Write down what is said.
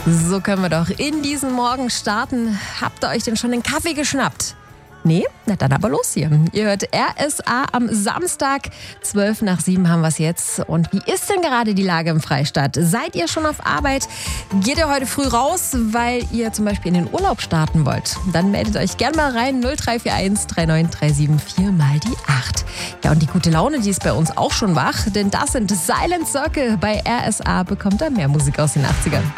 So können wir doch in diesen Morgen starten. Habt ihr euch denn schon den Kaffee geschnappt? Nee? Na dann aber los hier. Ihr hört RSA am Samstag. 6:55 haben wir es jetzt. Und wie ist denn gerade die Lage im Freistaat? Seid ihr schon auf Arbeit? Geht ihr heute früh raus, weil ihr zum Beispiel in den Urlaub starten wollt? Dann meldet euch gerne mal rein. 0341 3937 4 mal die 8. Ja, und die gute Laune, die ist bei uns auch schon wach. Denn das sind Silent Circle. Bei RSA bekommt er mehr Musik aus den 80ern.